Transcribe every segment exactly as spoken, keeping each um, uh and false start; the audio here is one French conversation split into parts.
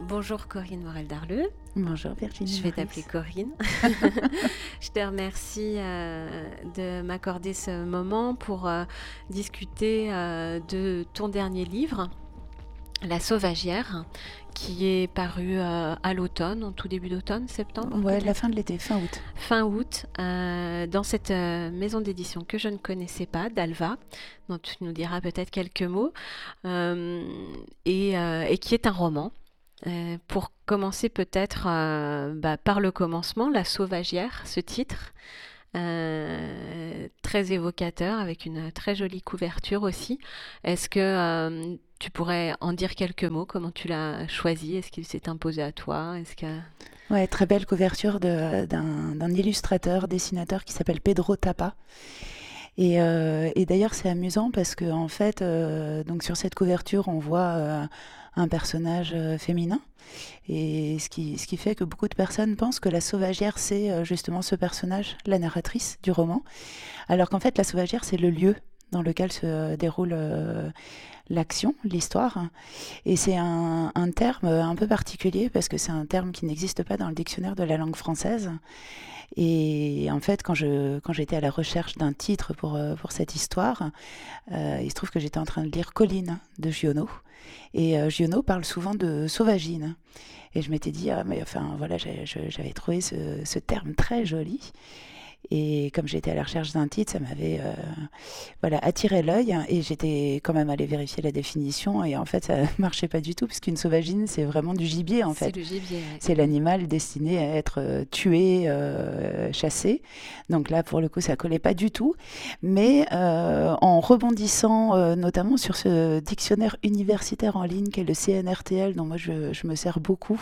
Bonjour Corinne Morel-Darleux. Bonjour Virginie. Je vais Maurice. t'appeler Corinne. Je te remercie euh, de m'accorder ce moment pour euh, discuter euh, de ton dernier livre, La Sauvagière, qui est paru euh, à l'automne, en tout début d'automne, septembre Ouais, peut-être la fin de l'été, fin août. Fin août, euh, dans cette euh, maison d'édition que je ne connaissais pas, d'Alva, dont tu nous diras peut-être quelques mots, euh, et, euh, et qui est un roman. Euh, pour commencer peut-être euh, bah, par le commencement, La Sauvagière, ce titre, euh, très évocateur, avec une très jolie couverture aussi. Est-ce que euh, tu pourrais en dire quelques mots? Comment tu l'as choisi? Est-ce qu'il s'est imposé à toi? Est-ce que... Ouais, très belle couverture de- d'un d'un illustrateur, dessinateur qui s'appelle Pedro Tapa. Et, euh, et d'ailleurs, c'est amusant parce que en fait, euh, donc sur cette couverture, on voit euh, un personnage euh, féminin. Et ce qui, ce qui fait que beaucoup de personnes pensent que la sauvagière, c'est euh, justement ce personnage, la narratrice du roman. Alors qu'en fait, la sauvagière, c'est le lieu dans lequel se déroule euh, l'action, l'histoire. Et c'est un, un terme un peu particulier parce que c'est un terme qui n'existe pas dans le dictionnaire de la langue française. Et en fait, quand, je, quand j'étais à la recherche d'un titre pour, euh, pour cette histoire, euh, il se trouve que j'étais en train de lire Colline de Giono. Et euh, Giono parle souvent de sauvagine. Et je m'étais dit, ah, mais enfin voilà, j'ai- je- j'avais trouvé ce, ce terme très joli. Et comme j'étais à la recherche d'un titre, ça m'avait euh, voilà, attiré l'œil et j'étais quand même allée vérifier la définition et en fait ça marchait pas du tout parce qu'une sauvagine c'est vraiment du gibier en C'est fait. le gibier, ouais. C'est l'animal destiné à être euh, tué, euh, chassé. Donc là pour le coup ça collait pas du tout. Mais euh, en rebondissant euh, notamment sur ce dictionnaire universitaire en ligne qui est le C N R T L dont moi je, je me sers beaucoup,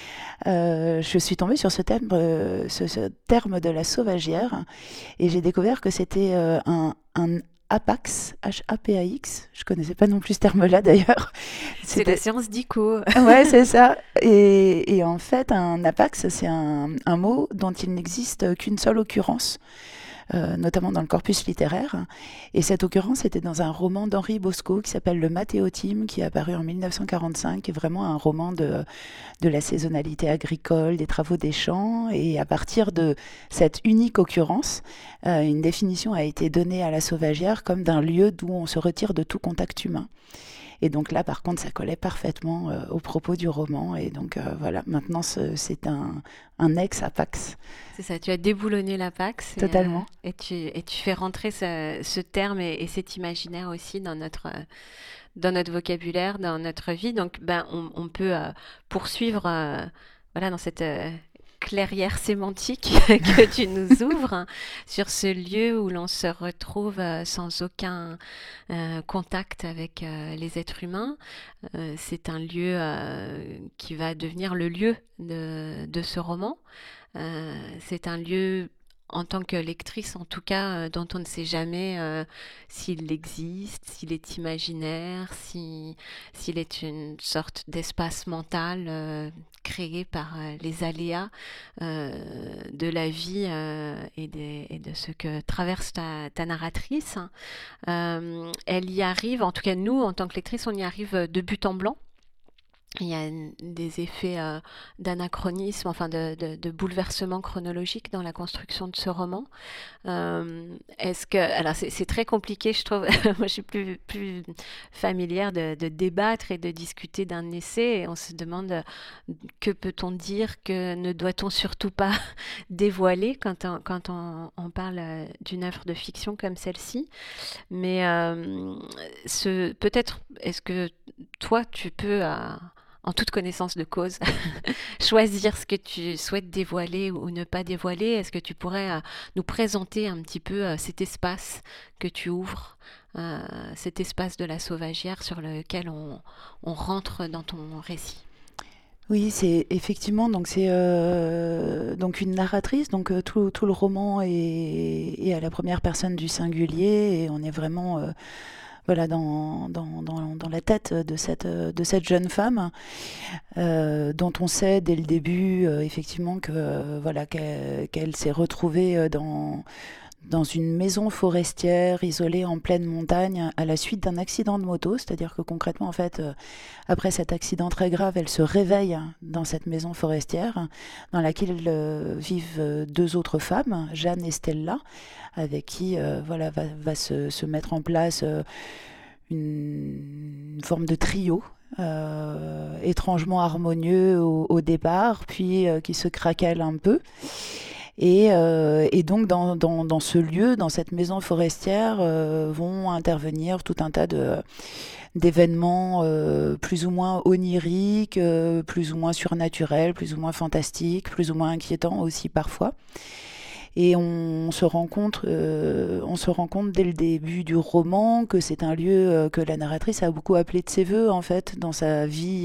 euh, je suis tombée sur ce terme, euh, ce, ce terme de la sauvagière et j'ai découvert que c'était euh, un, un Apax, H A P A X. Je connaissais pas non plus ce terme-là d'ailleurs. C'est la C'était... séance d'I C O. Ouais, c'est ça. Et, et en fait, un Apax, c'est un, un mot dont il n'existe qu'une seule occurrence, euh, notamment dans le corpus littéraire. Et cette occurrence était dans un roman d'Henri Bosco qui s'appelle Le Mathéotime, qui est apparu en mille neuf cent quarante-cinq, qui est vraiment un roman de, de la saisonnalité agricole, des travaux des champs. Et à partir de cette unique occurrence, euh, une définition a été donnée à la sauvagière comme d'un lieu d'où on se retire de tout contact humain. Et donc là, par contre, ça collait parfaitement euh, au propos du roman. Et donc euh, voilà, maintenant, ce, c'est un, un ex-Apax. C'est ça, tu as déboulonné la Pax et, euh, Totalement. et tu, et tu fais rentrer ce, ce terme et, et cet imaginaire aussi dans notre, euh, dans notre vocabulaire, dans notre vie. Donc, ben, on, on peut euh, poursuivre euh, voilà, dans cette euh, clairière sémantique que tu nous ouvres hein, sur ce lieu où l'on se retrouve euh, sans aucun euh, contact avec euh, les êtres humains. Euh, c'est un lieu euh, qui va devenir le lieu de, de ce roman. Euh, c'est un lieu, en tant que lectrice en tout cas, euh, dont on ne sait jamais euh, s'il existe, s'il est imaginaire, si, s'il est une sorte d'espace mental euh, créé par euh, les aléas euh, de la vie euh, et, des- et de ce que traverse ta, ta narratrice. Euh, elle y arrive, en tout cas nous, en tant que lectrice, on y arrive de but en blanc. Il y a n- des effets euh, d'anachronisme, enfin de, de, de bouleversement chronologique dans la construction de ce roman. Euh, est-ce que, alors c'est c'est très compliqué, je trouve. Moi, je suis plus, plus familière de, de débattre et de discuter d'un essai. Et on se demande euh, que peut-on dire, que ne doit-on surtout pas dévoiler quand on, quand on, on parle euh, d'une œuvre de fiction comme celle-ci. Mais euh, ce, peut-être, est-ce que toi, tu peux, euh, en toute connaissance de cause, choisir ce que tu souhaites dévoiler ou ne pas dévoiler? Est-ce que tu pourrais euh, nous présenter un petit peu euh, cet espace que tu ouvres, euh, cet espace de la sauvagière sur lequel on, on rentre dans ton récit? Oui, c'est effectivement donc c'est euh, donc une narratrice. Donc euh, tout, tout le roman est, est à la première personne du singulier et on est vraiment euh, voilà dans, dans, dans, dans la tête de cette euh, de cette jeune femme euh, dont on sait dès le début euh, effectivement que euh, voilà qu'elle, qu'elle s'est retrouvée euh, dans dans une maison forestière isolée en pleine montagne à la suite d'un accident de moto. C'est-à-dire que concrètement, en fait, euh, après cet accident très grave, elle se réveille dans cette maison forestière dans laquelle euh, vivent euh, deux autres femmes, Jeanne et Stella, avec qui euh, voilà, va, va se, se mettre en place euh, une, une forme de trio. Euh, étrangement harmonieux au, au départ, puis euh, qui se craquelle un peu. Et, euh, et donc dans, dans, dans ce lieu, dans cette maison forestière, euh, vont intervenir tout un tas de, d'événements euh, plus ou moins oniriques, euh, plus ou moins surnaturels, plus ou moins fantastiques, plus ou moins inquiétants aussi parfois. Et on se rend compte, euh, on se rend compte dès le début du roman que c'est un lieu euh, que la narratrice a beaucoup appelé de ses voeux en fait dans sa vie